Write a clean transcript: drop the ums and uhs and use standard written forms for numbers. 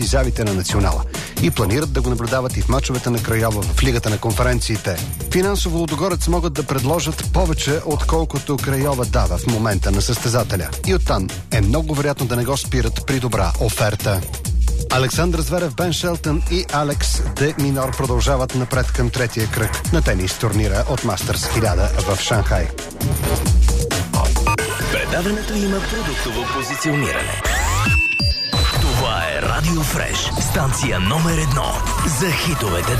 изявите на Национала и планират да го наблюдават и в мачовете на Крайова в Лигата на конференциите. Финансово Лудогорец могат да предложат повече, отколкото Крайова дава в момента на състезателя. И оттам е много вероятно да не го спират при добра оферта. Александър Зверев, Бен Шелтън и Алекс Де Минор продължават напред към третия кръг на тенис турнира от Мастърс 1000 в Шанхай. Предаването има продуктово позициониране. Това е Радио Фреш, станция номер 1 за хитовете